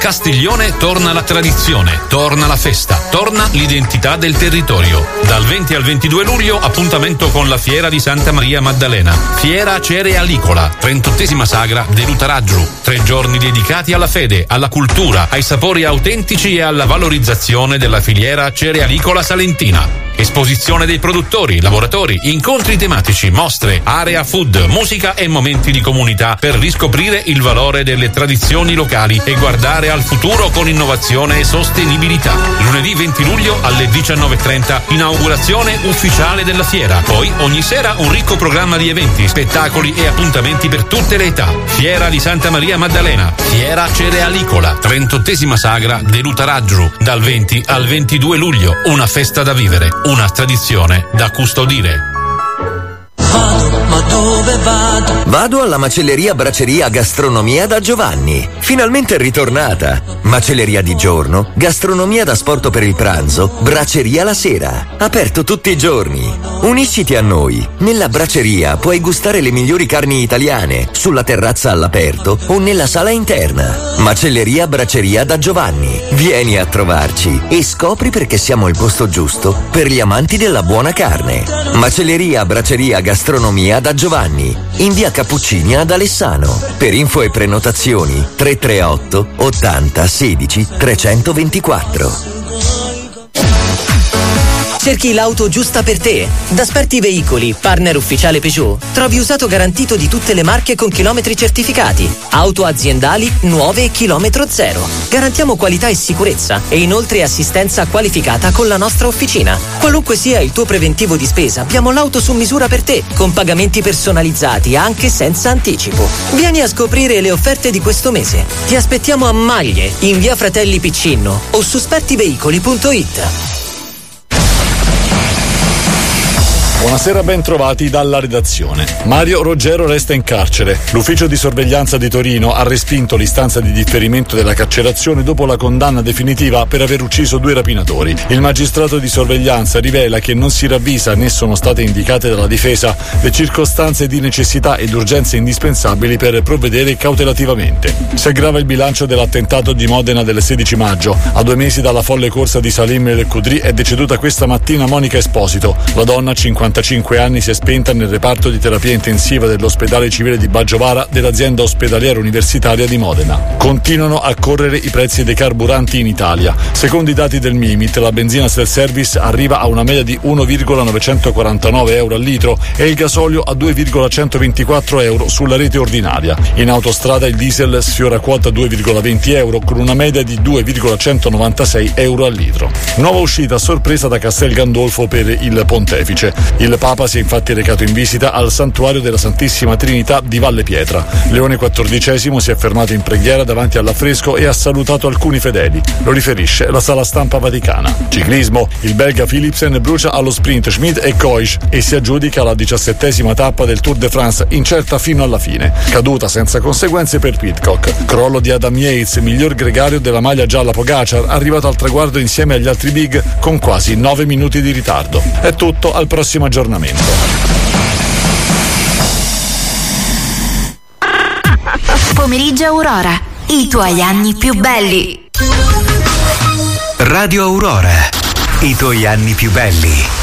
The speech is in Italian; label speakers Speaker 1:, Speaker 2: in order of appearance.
Speaker 1: Castiglione torna la tradizione, torna la festa, torna l'identità del territorio. Dal 20 al 22 luglio appuntamento con la Fiera di Santa Maria Maddalena. Fiera cerealicola, 38esima sagra dell'Utaraggiu. 3 giorni dedicati alla fede, alla cultura, ai sapori autentici e alla valorizzazione della filiera cerealicola salentina. Esposizione dei produttori, lavoratori, incontri tematici, mostre, area food, musica e momenti di comunità per riscoprire il valore delle tradizioni locali e guardare al futuro con innovazione e sostenibilità. Lunedì 20 luglio alle 19:30 inaugurazione ufficiale della fiera. Poi ogni sera un ricco programma di eventi, spettacoli e appuntamenti per tutte le età. Fiera di Santa Maria Maddalena, Fiera cerealicola, 38esima sagra dell'Utaraggiu, dal 20 al 22 luglio. Una festa da vivere, una tradizione da custodire.
Speaker 2: Ma dove vado? Vado alla macelleria Braceria Gastronomia da Giovanni. Finalmente è ritornata. Macelleria di giorno, gastronomia da sporto per il pranzo, braceria la sera. Aperto tutti i giorni. Unisciti a noi. Nella braceria puoi gustare le migliori carni italiane, sulla terrazza all'aperto o nella sala interna. Macelleria Braceria da Giovanni. Vieni a trovarci e scopri perché siamo il posto giusto per gli amanti della buona carne. Macelleria Braceria Gastronomia da Giovanni, in via Cappuccini ad Alessano. Per info e prenotazioni 338 80 16 324.
Speaker 3: Cerchi l'auto giusta per te? Da Sperti Veicoli, partner ufficiale Peugeot, trovi usato garantito di tutte le marche con chilometri certificati, auto aziendali nuove e chilometro zero. Garantiamo qualità e sicurezza e inoltre assistenza qualificata con la nostra officina. Qualunque sia il tuo preventivo di spesa, abbiamo l'auto su misura per te, con pagamenti personalizzati anche senza anticipo. Vieni a scoprire le offerte di questo mese. Ti aspettiamo a Maglie, in via Fratelli Piccinno o su spertiveicoli.it.
Speaker 4: Buonasera, ben trovati dalla redazione. Mario Roggero resta in carcere. L'ufficio di sorveglianza di Torino ha respinto l'istanza di differimento della carcerazione dopo la condanna definitiva per aver ucciso 2 rapinatori. Il magistrato di sorveglianza rivela che non si ravvisa né sono state indicate dalla difesa le circostanze di necessità ed urgenze indispensabili per provvedere cautelativamente. Si aggrava il bilancio dell'attentato di Modena del 16 maggio. A 2 mesi dalla folle corsa di Salim El Khudri è deceduta questa mattina Monica Esposito. La donna, 55 anni, si è spenta nel reparto di terapia intensiva dell'ospedale civile di Baggiovara dell'azienda ospedaliera universitaria di Modena. Continuano a correre i prezzi dei carburanti in Italia. Secondo i dati del Mimit, la benzina self-service arriva a una media di 1,949 euro al litro e il gasolio a 2,124 euro sulla rete ordinaria. In autostrada il diesel sfiora quota 2,20 euro con una media di 2,196 euro al litro. Nuova uscita a sorpresa da Castel Gandolfo per il Pontefice. Il Papa si è infatti recato in visita al santuario della Santissima Trinità di Valle Pietra. Leone XIV si è fermato in preghiera davanti all'affresco e ha salutato alcuni fedeli. Lo riferisce la sala stampa vaticana. Ciclismo, il belga Philipsen brucia allo sprint Schmid e Koisch e si aggiudica la 17ª tappa del Tour de France, incerta fino alla fine. Caduta senza conseguenze per Pidcock. Crollo di Adam Yates, miglior gregario della maglia gialla Pogacar, arrivato al traguardo insieme agli altri big con quasi 9 minuti di ritardo. È tutto, al prossimo aggiornamento.
Speaker 5: Pomeriggio Aurora, i tuoi anni più belli.
Speaker 6: Radio Aurora, i tuoi anni più belli.